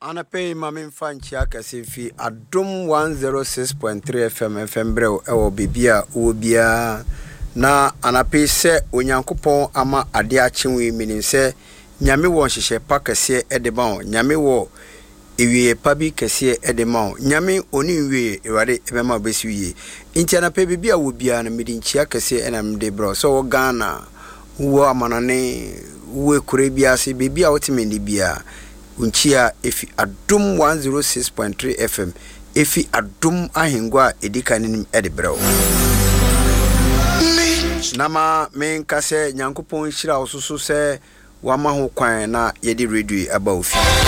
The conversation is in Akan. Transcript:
Anapay Mamin Fanchia Kasifi Adum 106.3 FM Brew Ewo Bibia Ubia na anapay se Onyankopon ama ade achenwi menim se nyame wo hihye pa kase edeba nyame wo ewie pabi kase edema nyame oni wie ewade ebema besiwie nti anapay bibia ubia na medinchia kase enamde bro so Ghana wo amanane wo kure biase bibia wotimende bia unchia efi Adum 106.3 FM efi Adum ahengwa edika nim edebrew nama men kase Nyankopon hira osusu se wama ho kwan na yedi radio aba ofi